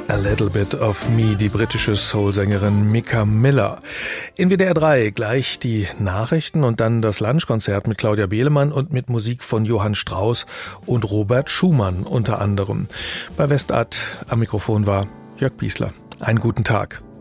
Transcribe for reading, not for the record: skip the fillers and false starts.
A Little Bit of Me, die britische Soul-Sängerin Micah Miller. In WDR 3 gleich die Nachrichten und dann das Lunchkonzert mit Claudia Behlemann und mit Musik von Johann Strauss und Robert Schumann unter anderem. Bei Westart am Mikrofon war Jörg Biesler. Einen guten Tag.